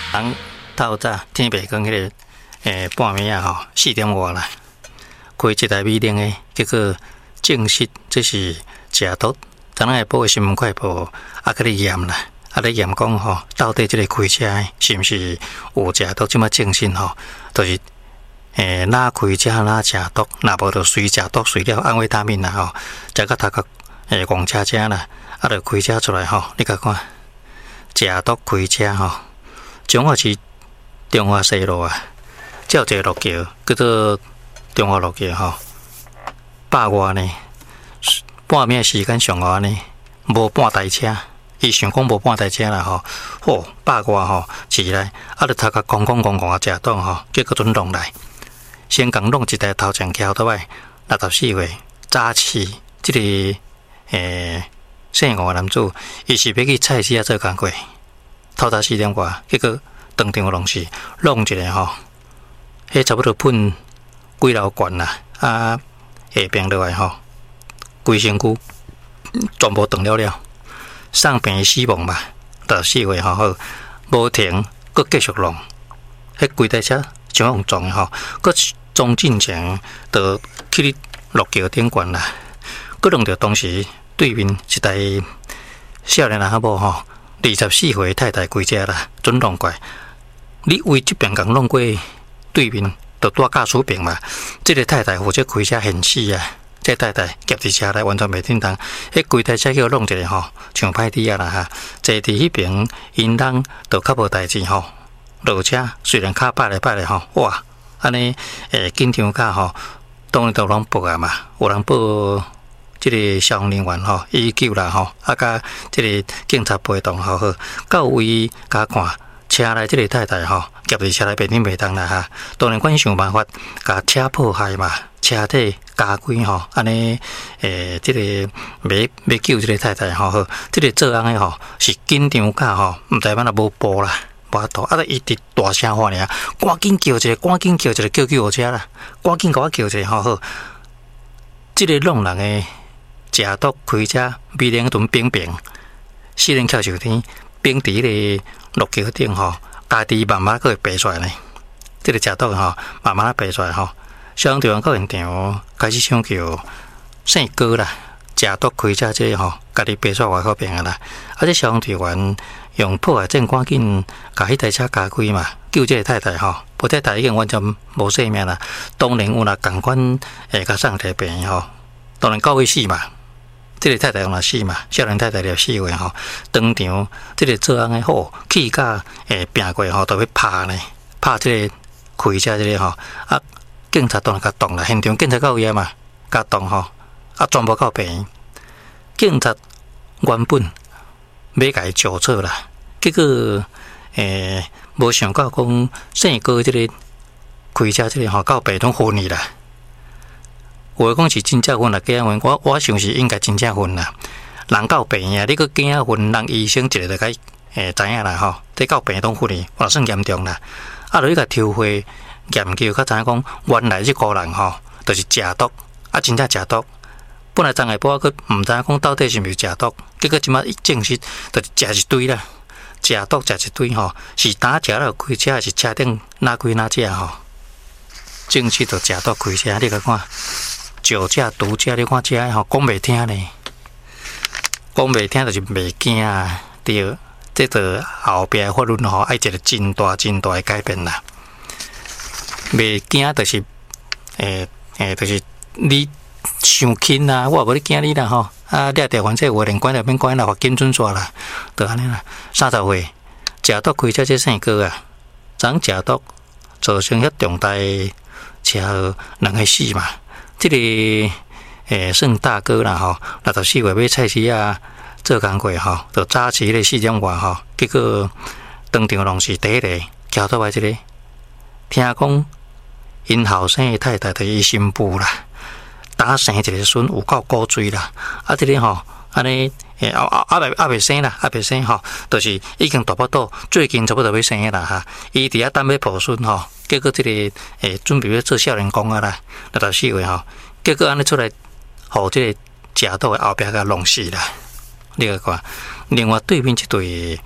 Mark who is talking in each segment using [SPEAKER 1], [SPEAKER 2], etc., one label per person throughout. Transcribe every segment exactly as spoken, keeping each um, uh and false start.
[SPEAKER 1] 人透早天白光迄个诶半暝啊吼，四点外啦，开一台米零诶，结果证实这是食毒。昨仔下晡诶新闻快报啊，甲你验啦，啊咧验讲吼，到底即个开车诶是毋是有食毒？即马证实吼，就是诶哪开车哪食毒，若无就随食毒随了安慰他命啦吼，食到头壳诶戆车车啦，啊就开车出来吼，你甲看食毒开车吼。中华市中华西路啊，有一个路桥叫做中华路桥吼，百外呢，半暝时间上外呢，无半台车，伊想讲无半台车啦吼，嚯，百外吼起来，啊，就头壳空空空空啊，食顿吼，结果准弄来，先共弄一台头前桥倒来，六十四岁早起，即、這个诶姓吴男子，伊是要去菜市啊做工课。透早四點外，結果當場弄死，弄一個吼，迄差不多噴幾樓罐啦，啊下邊落來吼，規身軀全部斷了了，送病死亡嘛，到四歲吼好，無停，佫繼續弄，迄規台車上用撞誒吼，佫撞進前就去路橋頂懸啦，佫弄到當時對面一台少年人某吼。二十四歲太太開車啦，準弄過。你為這邊共弄過對面，就帶駕駛病嘛。這個太太負責開車現死啊！這個、太太夾佇車內完全袂叮當，迄規台車叫弄一個吼，像歹啲啊啦哈。坐佇迄邊，因人就較無代誌吼。落車雖然較擺來擺來吼，哇！安尼誒緊張較吼，當然都攏報啊嘛，有人報。即個消防人員吼，伊救啦吼，啊，甲即個警察陪同好好，到位甲看車內即個太太吼，夾佇車內袂頂袂當啦哈。當然，阮想辦法甲車破壞嘛，車體加開吼，安尼誒，即個要要救即個太太吼好，即個做案誒吼是緊張甲吼，毋知影若無報啦，無法度，啊，得一直大聲喊爾，趕緊叫一個，趕緊叫一個救救護車啦，趕緊甲我叫一個吼好，即個弄人誒。食毒開車，米零頓冰冰，四人翹上天，冰佇個路橋頂吼，家己慢慢佫會爬出來呢。即、這個食毒吼，慢慢爬出來吼。消防隊員到現場開始搶救姓高啦，食毒開車即個吼，家己爬出來外口邊啦。啊，即消防隊員用破壞證趕緊甲迄台車加開嘛，救即個太太吼。無太太已經完全無生命啦。當然有啦，共款誒甲送提病吼，當然到尾死嘛。即個太太用來死嘛，少年太太了死話吼，當場即個做案誒好，氣甲誒拼過吼，都要拍呢，拍即個開車即個吼，啊警察當然甲動啦，現場警察到位嘛，甲動吼，啊全部到病院，警察原本要甲伊救出啦，結果誒無想到講姓高即個開車即個吼，到病院昏去啦。話講是真正昏啦，假昏，我我想是應該真正昏啦。人到病啊，你個假昏，人醫生一個就該誒知影啦吼。這到病都昏去，也算嚴重啦。啊，你個抽血研究，較知影講，原來這個人吼，就是食毒，啊真正食毒。本來昨下晡佢毋知影講到底是毋是食毒，結果即馬一證實，就是食一堆啦。食毒食一堆吼，是打食了開車，還是車頂哪開哪食吼？證實就食毒開車，你甲看。酒駕、毒駕，你看這吼講袂聽呢，講袂聽就是袂驚啊！對，這個後邊法律吼愛一個真大真大的改變啦。袂驚就是誒誒，就是你傷輕啊，我無咧驚你啦吼。啊，掠着反正話連管就免管啦，罰金准煞啦，就安尼啦。三十歲食毒開車這生哥啊，昨食毒造成遐重大車禍，人會死嘛。即、這個誒、欸、算大哥啦吼，六十四歲買菜市啊做工課吼，就早起咧四點外吼，結果當場弄死第一個，橋倒來即個，聽講因後生嘅太太就是伊新婦啦，打生一個孫有夠古錐啦，啊即、這個吼，安尼誒啊啊啊未啊未生啦，啊未生吼，就是已經大腹肚，最近差不多要生啦哈，伊佇遐等要抱孫吼。結果即、這個誒、欸、準備要做少年宮啊啦，六十四歲吼，結果安尼出來，互即個食毒誒後壁甲弄死啦。你個看，另外對面一對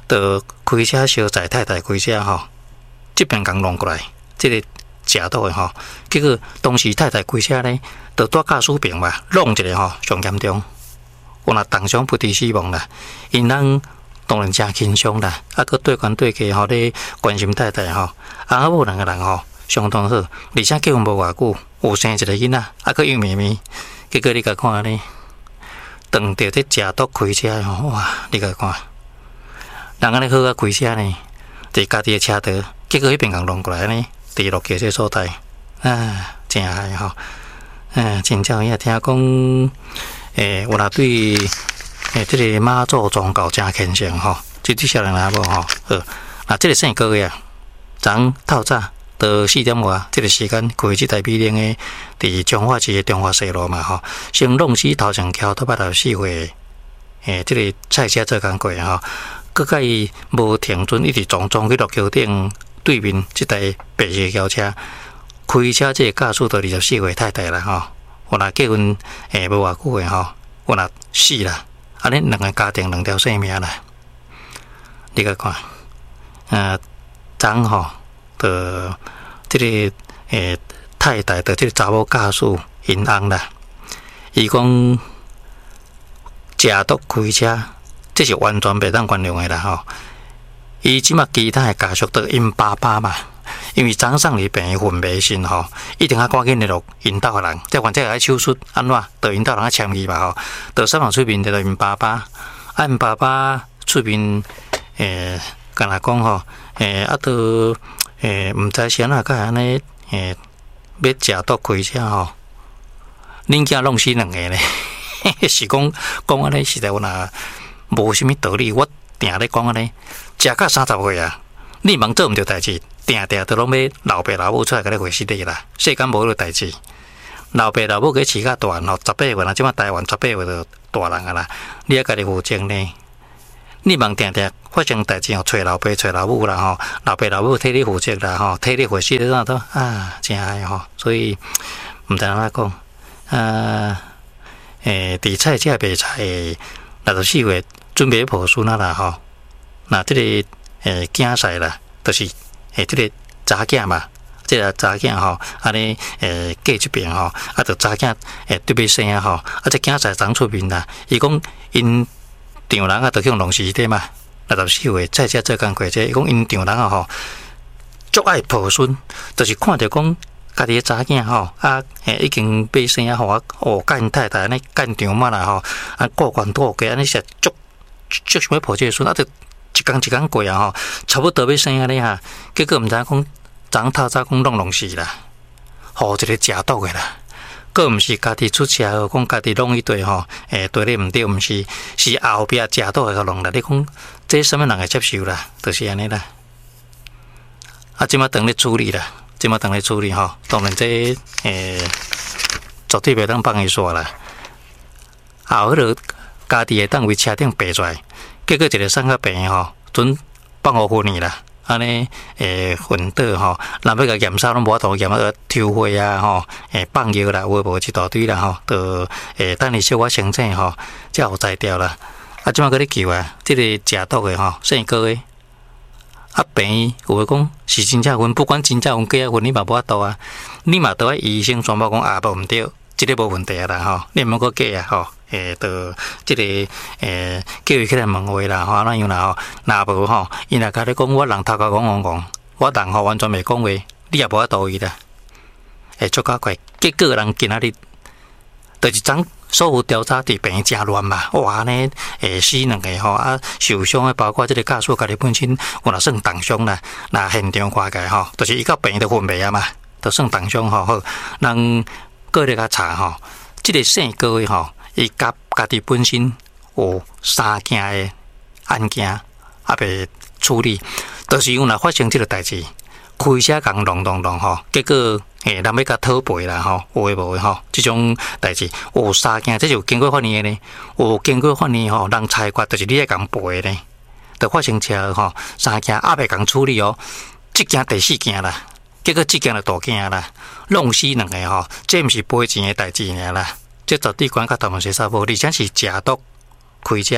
[SPEAKER 1] 就开车小载太太开车吼，这边刚弄过来，这个食到的吼，结果当时太太开车咧，就带驾驶病嘛，弄一个吼上严重，有若当场不治死亡啦。因人当然真轻松啦，啊，佮对关对家吼咧关心太太吼，啊，某两个人吼相当好，而且结婚无偌久，有生一个囡仔，啊，佮幼绵绵，结果你甲看咧，当着这食毒开车吼，哇，你甲看，人安尼好啊开车呢，伫家己的车道，结果迄边共弄过来呢。第六桥这所在啊，真害吼！啊，真正也听讲，诶，有若对诶，这个妈祖宗教真虔诚吼，即这些人也无吼。好，啊，这个生个月，昨透早到四点外，这个时间开这台米零的，伫彰化市的中华西路嘛吼，先弄死头前桥到八十四岁，诶，这个菜车做工过吼，佮甲伊无停准，一直撞撞去落桥顶。对面这台白色轿车，开车这个驾驶到二十四岁太太啦吼，有若结婚诶无偌久诶吼，有若死啦，安尼两个家庭两条性命啦。你甲看，呃，昨吼，的这个诶太太的这个查某驾驶因翁啦，伊讲食毒开车，这是完全袂当原谅诶啦吼。伊即马其他的家属都因爸爸嘛，因为昨上礼病昏迷先吼，一定要赶紧联络引导人，即反正爱手术安怎，就引导人签字嘛吼，就上网出面就因爸爸，啊因爸爸出面诶，干若讲吼，诶啊都诶毋知是安怎甲安尼诶要食毒开车吼，恁囝弄死两个咧，是讲讲安尼实在有若无啥物道理，我定咧讲安尼。食到三十岁啊，你忙做毋着代志，定定都拢要老爸老母出来甲你回事你啦。世间无迄个代志，老爸老母给饲较大吼，十八岁啦，即马台湾十八岁就大人啊啦，你还家己负责呢？你忙定定发生代志吼，找老爸找老母啦吼，老爸老母替你负责啦吼，替你回事你怎都啊，真爱吼，所以毋知安怎讲啊？诶，伫菜车卖菜六十四岁准备抱孙啊啦吼。那这个诶囝婿啦，就是诶这个查囝嘛，这个查囝吼，安尼诶嫁这边吼，啊，就查囝诶对要生啊吼，啊，这囝婿长出面啦，伊讲因丈人啊，就向弄死的嘛，六十四岁菜车做工过者，伊讲因丈人啊吼，足爱抱孙，就是看着讲家己的查囝吼，啊，诶已经要生啊吼，啊，哦，甲因太太安尼干丈嘛啦吼，啊，过关过过安尼是足足想要抱这个孙，啊，就。一工一工过啊吼，差不多要生啊咧哈，结果毋知讲昨透早讲弄弄死啦，互一个食毒的啦，佫毋是家己出车祸，讲家己弄一堆吼，诶，对咧毋对，毋是是后壁食毒的个弄啦。你讲这什么人会接受啦？就是安尼啦。啊，即马等咧处理啦，即马等咧处理吼，当然这诶绝对袂当放伊煞啦。后迄个家己会当为车顶爬出来。结果一个送较病吼，准放互昏去啦，安尼诶昏倒吼，若要甲验收拢无法度验啊，抽血啊吼，诶放药啦，有诶无一大堆啦吼，就诶等伊小可清醒吼，才有摘掉啦。啊，即马搁咧救啊，即、这个食毒诶吼，生个诶，啊病有诶讲是真正昏，不管真正昏假昏，你嘛无法度啊，你嘛都爱医生宣布讲啊无毋对，即、这个无问题啊啦吼，你毋好搁假啊吼。诶，就即、这个诶，叫伊起来问话啦，吼，安怎样啦吼？若无吼，伊若甲你讲，我人头壳讲讲讲，我人吼完全袂讲话，你也无法度伊啦。诶，足够怪，结果人今仔日，就是昨所有调查伫病真乱嘛，哇呢，诶死两个吼，啊受伤诶，包括即个驾驶家己本身有若算重伤啦，那现场看起吼，就是伊到病都昏迷啊嘛，都算重伤吼，好，人过来甲查吼，即、这个生个月吼。伊甲家己本身有三件的案件还袂处理，就是有若发生即个代志，开车共弄弄弄吼，结果诶，人要甲讨赔啦吼，有诶无诶吼，即种代志有三件，这就经过法院诶呢，有经过法院吼，人裁决就是你爱共赔诶呢，就发生车吼，三件还袂共处理哦，即件第四件啦，结果即件就大件啦，弄死两个吼，这毋是赔钱诶代志尔啦。这绝对管甲他们是差无，而且是食毒开车，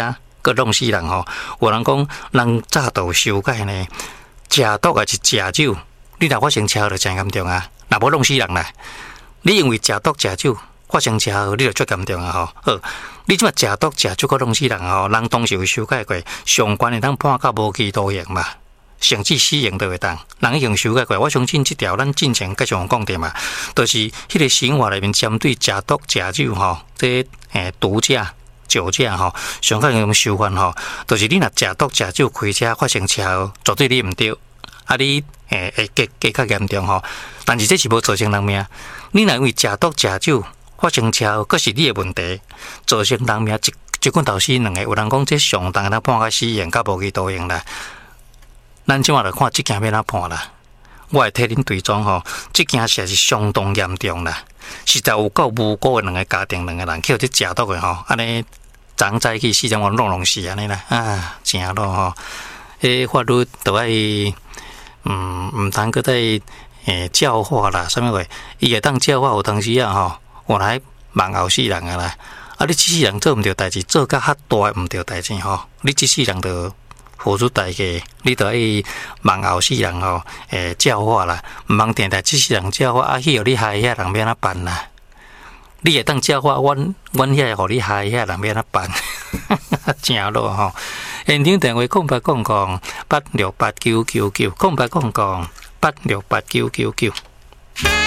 [SPEAKER 1] 个弄死人吼。有人讲，人早都有修改呢，食毒还是食酒？你若发生车祸就真严重啊！若无弄死人啦，你因为食毒食酒发生车祸，你就最严重啊！吼，好，你即马食毒食酒个弄死人吼，人当时有修改过，上悬会当判到无期徒刑嘛。甚至死刑都会当，人已经修改过。我相信这条咱之前各种讲的嘛，就是迄个刑法里面针对食毒、食酒吼，这诶毒驾、酒驾吼，上较用修法吼，就是你若食毒、食酒开车发生车祸，绝对你毋对，啊你诶会加加较严重吼。但是这是无造成人命，你若因为食毒、食酒发生车祸，佫是你的问题，造成人命一一棍头死两个。有人讲这上重咱判个死刑，甲无期徒刑啦。咱即马来看，即件要哪判啦？我会替恁对庄吼，即件事是相当严重啦，实在有够无辜的两个家庭，两个人去互即食毒的吼，安尼昨早起四点钟弄弄死安尼啦，啊，正咯吼，诶，法律都爱，嗯，毋通搁在诶教化啦，啥物话？伊会当教化有当时啊吼，原来盲后死人啊啦，啊，你即世人做毋对代志，做甲较大诶毋对代志吼，你即世人就付出代价，你得去盲后世人吼，诶，教化啦，毋通定定即世人教化，啊，去互你害遐人要安怎办啦？你会当教化阮，阮遐互你害遐人要安怎办？正咯吼！现场电话空八空空八六八九九九空八空空八六八九九九。